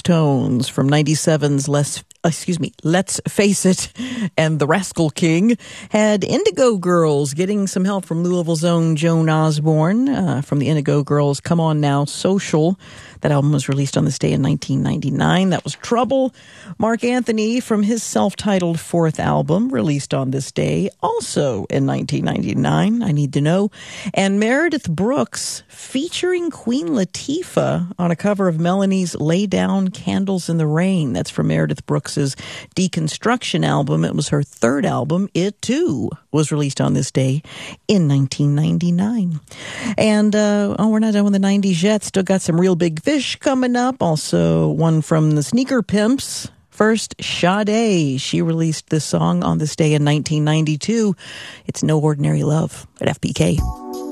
Tones from 97's Let's Face It, and The Rascal King had Indigo Girls getting some help from Louisville's own Joan Osborne from the Indigo Girls' Come On Now Social. That album was released on this day in 1999. That was Trouble. Mark Anthony from his self-titled fourth album, released on this day, also in 1999, I Need to Know. And Meredith Brooks featuring Queen Latifah on a cover of Melanie's Lay Down Candles in the Rain. That's from Meredith Brooks's Deconstruction album. It was her third album. It, too, was released on this day in 1999. And, we're not done with the 90s yet. Still got some real big fish coming up. Also, one from the Sneaker Pimps. First, Sade. She released this song on this day in 1992. It's No Ordinary Love at FPK.